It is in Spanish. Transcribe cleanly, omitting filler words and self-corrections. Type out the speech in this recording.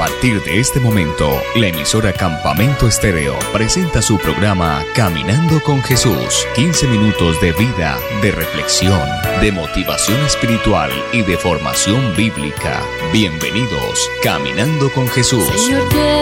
partir de este momento, la emisora Campamento Estéreo presenta su programa Caminando con Jesús. 15 minutos de vida, de reflexión, de motivación espiritual y de formación bíblica. Bienvenidos, Caminando con Jesús. Señor,